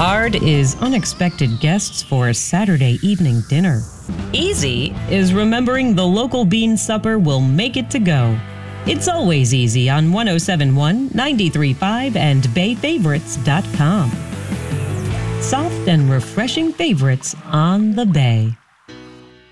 Hard is unexpected guests for a Saturday evening dinner. Easy is remembering the local bean supper will make it to go. It's always easy on 1071, 93.5, and BayFavorites.com. Soft and refreshing favorites on the Bay.